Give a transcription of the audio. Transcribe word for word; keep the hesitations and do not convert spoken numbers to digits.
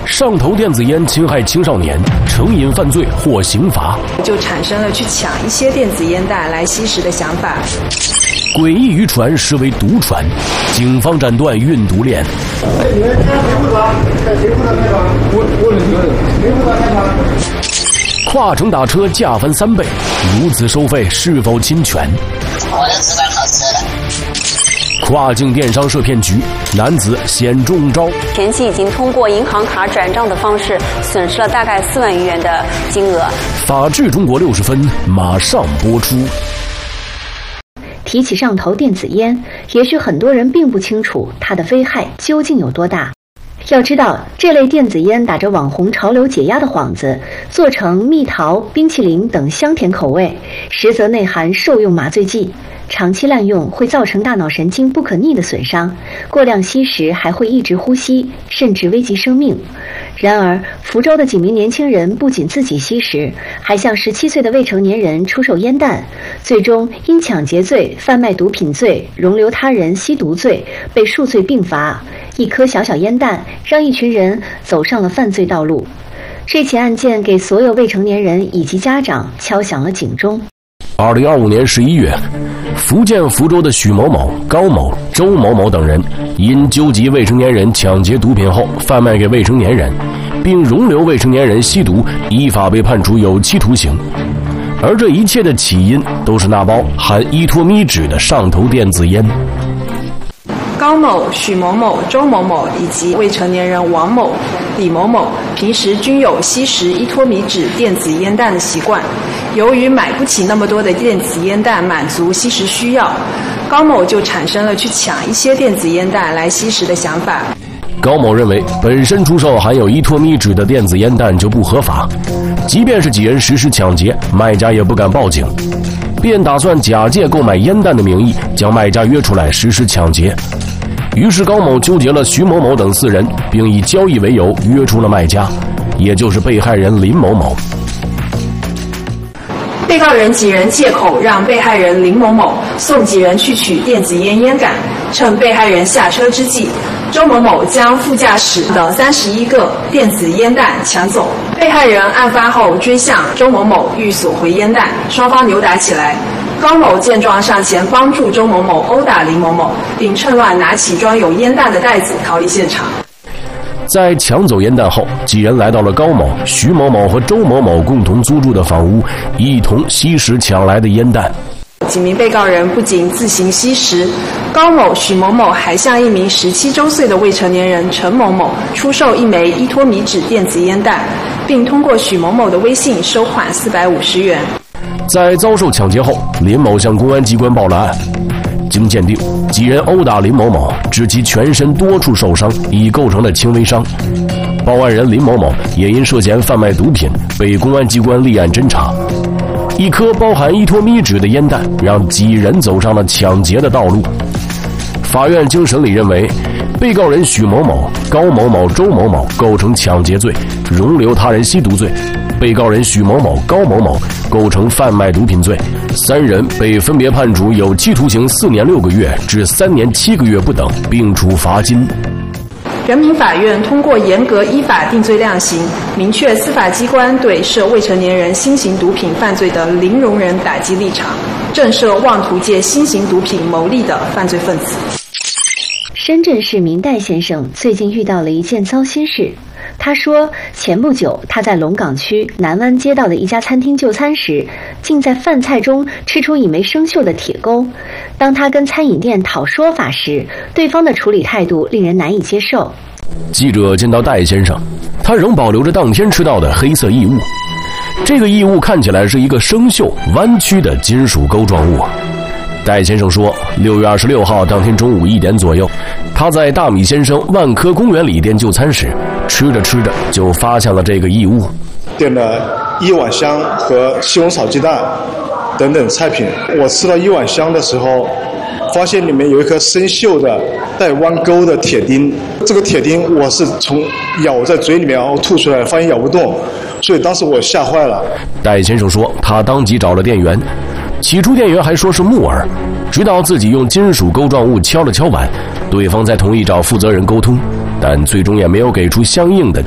上头电子烟侵害青少年，成瘾犯罪获刑罚， 就产生了去抢一些电子烟袋来吸食的想法。 诡异渔船实为毒船，警方斩断运毒链。跨城打车价翻三倍，如此收费是否侵权？ 我的资本好吃的。 跨境电商涉骗局，男子险中招。 前期已经通过银行卡转账的方式，损失了大概四万余元的金额。 法治中国六十分马上播出。 提起上头电子烟，也许很多人并不清楚它的危害究竟有多大。要知道，这类电子烟打着网红潮流解压的幌子，做成蜜桃、冰淇淋等香甜口味，实则内含受用麻醉剂。长期滥用会造成大脑神经不可逆的损伤，过量吸食还会抑制呼吸，甚至危及生命。然而，福州的几名年轻人不仅自己吸食，还向十七岁的未成年人出售烟弹，最终因抢劫罪、贩卖毒品罪、容留他人吸毒罪被数罪并罚。一颗小小烟弹让一群人走上了犯罪道路。这起案件给所有未成年人以及家长敲响了警钟。 二零二五年十一月，福建福州的许某某、高某、周某某等人因纠集未成年人抢劫毒品后贩卖给未成年人，并容留未成年人吸毒，依法被判处有期徒刑。而这一切的起因都是那包含依托咪酯的上头电子烟。 高某、许某某、周某某以及未成年人王某、李某某平时均有吸食依托咪酯电子烟弹的习惯。由于买不起那么多的电子烟弹满足吸食需要，高某就产生了去抢一些电子烟弹来吸食的想法。 高某认为，本身出售含有依托咪酯的电子烟弹就不合法，即便是几人实施抢劫，卖家也不敢报警，便打算假借购买烟弹的名义，将卖家约出来实施抢劫。于是高某纠结了徐某某等四人，并以交易为由约出了卖家，也就是被害人林某某。 被告人几人借口让被害人林某某送几人去取电子烟烟杆，趁被害人下车之际，周某某将副驾驶的三十一个电子烟弹抢走。被害人案发后追向周某某欲索回烟弹，双方扭打起来。高某见状上前帮助周某某殴打林某某，并趁乱拿起装有烟弹的袋子逃离现场。 在抢走烟弹后，几人来到了高某、徐某某和周某某共同租住的房屋，一同吸食抢来的烟弹。 几名被告人不仅自行吸食，高某、许某某还向一名十七周岁的未成年人陈某某出售一枚依托咪酯电子烟弹，并通过许某某的微信收款四百五十元。 在遭受抢劫后，林某向公安机关报了案。经鉴定，几人殴打林某某，致其全身多处受伤，已构成了轻微伤。报案人林某某也因涉嫌贩卖毒品被公安机关立案侦查。一颗包含依托咪酯的烟弹，让几人走上了抢劫的道路。法院经审理认为，被告人许某某、高某某、周某某构成抢劫罪、容留他人吸毒罪；被告人许某某、高某某构成贩卖毒品罪。三人被分别判处有期徒刑四年六个月至三年七个月不等，并处罚金。 人民法院通过严格依法定罪量刑，明确司法机关对涉未成年人新型毒品犯罪的零容忍打击立场，震慑妄图借新型毒品牟利的犯罪分子。 深圳市民戴先生最近遇到了一件糟心事。他说，前不久他在龙岗区南湾街道的一家餐厅就餐时，竟在饭菜中吃出一枚生锈的铁钩。当他跟餐饮店讨说法时，对方的处理态度令人难以接受。 记者见到戴先生，他仍保留着当天吃到的黑色异物。这个异物看起来是一个生锈、弯曲的金属钩状物。戴先生说，六月二十六号当天中午一点左右，他在大米先生万科公园里店就餐时，吃着吃着就发现了这个异物。 点了一碗香和西红柿炒鸡蛋等等菜品。我吃到一碗香的时候，发现里面有一颗生锈的带弯钩的铁钉。这个铁钉我是从咬在嘴里面然后吐出来，发现咬不动，所以当时我吓坏了。 戴先生说，他当即找了店员，起初店员还说是木耳，直到自己用金属钩状物敲了敲碗，对方才同意找负责人沟通，但最终也没有给出相应的